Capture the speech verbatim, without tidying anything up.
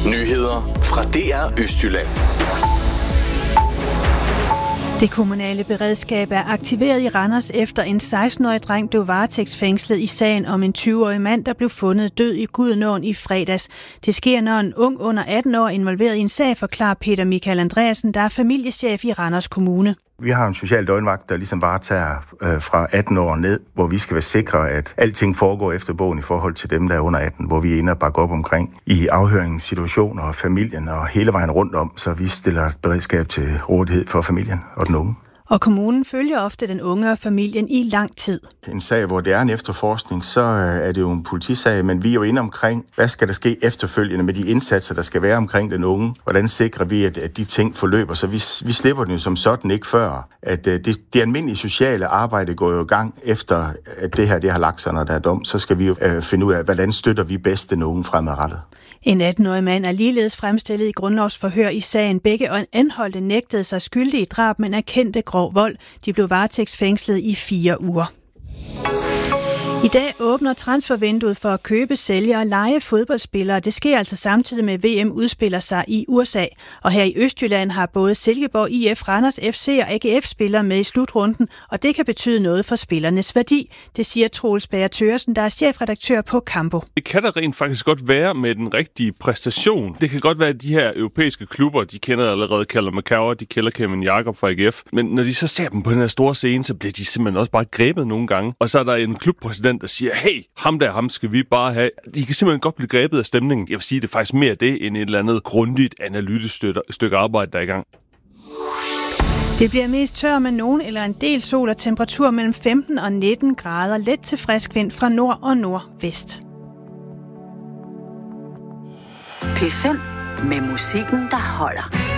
Nyheder fra D R Østjylland. Det kommunale beredskab er aktiveret i Randers efter en seksten-årig dreng blev varetægtsfængslet i sagen om en tyve-årig mand, der blev fundet død i Gudenåen i fredags. Det sker, når en ung under atten år involveret i en sag, forklarer Peter Michael Andreasen, der er familiechef i Randers Kommune. Vi har en social døgnvagt, der ligesom varetager øh, fra atten år ned, hvor vi skal være sikre, at alting foregår efter bogen i forhold til dem, der er under atten, hvor vi er inde og bakke op omkring i afhøringssituationer og familien og hele vejen rundt om, så vi stiller et beredskab til rådighed for familien og den unge. Og kommunen følger ofte den unge og familien i lang tid. En sag, hvor det er en efterforskning, så er det jo en politisag, men vi er jo inde omkring, hvad skal der ske efterfølgende med de indsatser, der skal være omkring den unge? Hvordan sikrer vi, at de ting forløber? Så vi, vi slipper den jo som sådan ikke før. At det, det almindelige sociale arbejde går jo i gang efter, at det her det har lagt sig, når der er dom. Så skal vi jo øh, finde ud af, hvordan støtter vi bedst den unge fremadrettet. En atten-årig mand er ligeledes fremstillet i grundlovsforhør i sagen. Begge anholdte nægtede sig skyldige i drab, men erkendte grov vold. De blev varetægtsfængslet i fire uger. I dag åbner transfervinduet for at købe, sælge og leje fodboldspillere. Det sker altså samtidig med V M udspiller sig i U S A. Og her i Østjylland har både Silkeborg I F, Randers F C og A G F-spillere med i slutrunden, og det kan betyde noget for spillernes værdi. Det siger Troels Bager Thøgersen, der er chefredaktør på Campo. Det kan der rent faktisk godt være med den rigtige præstation. Det kan godt være, at de her europæiske klubber, de kender allerede Callum McCarver, de kender Kevin Jakob fra A G F. Men når de så ser dem på den her store scene, så bliver de simpelthen også bare grebet nogle gange. Og så er der en klubpræsident, der siger, hey, ham der, ham skal vi bare have. De kan simpelthen godt blive grebet af stemningen. Jeg vil sige, det er faktisk mere det, end et eller andet grundigt analytisk stykke arbejde, der er i gang. Det bliver mest tør med nogen eller en del sol og temperatur mellem femten og nitten grader. Let til frisk vind fra nord og nordvest. P fem med musikken, der holder.